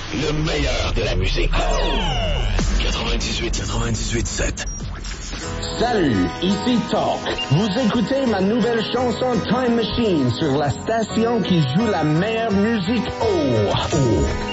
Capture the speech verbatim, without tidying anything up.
Le meilleur de la musique. quatre-vingt-dix-huit, quatre-vingt-dix-huit sept. Salut, ici Talk. Vous écoutez ma nouvelle chanson Time Machine sur la station qui joue la meilleure musique. Oh, oh.